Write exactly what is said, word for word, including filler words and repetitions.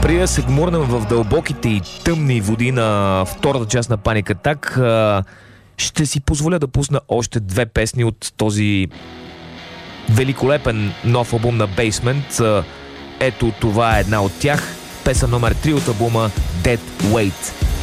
Преди да се гмурнем в дълбоките и тъмни води на втората част на Panic Attack, ще си позволя да пусна още две песни от този великолепен нов албум на Basement. Ето, това е една от тях. Песен номер три от албума Dead Weight.